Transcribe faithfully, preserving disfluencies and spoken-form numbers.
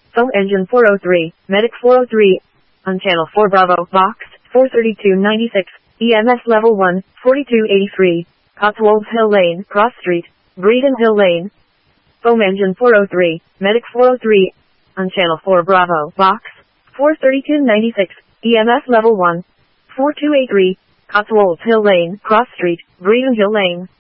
Foam engine four oh three, Medic four oh three. On channel four Bravo, box, four thirty-two ninety-six, E M S level one, forty-two eighty-three, Cotswolds Hill Lane, Cross Street, Breeden Hill Lane. Foam engine four oh three, Medic four oh three. On channel four Bravo, box, four thirty-two ninety-six, E M S level one, forty-two eighty-three, Cotswolds Hill Lane, Cross Street, Breeden Hill Lane.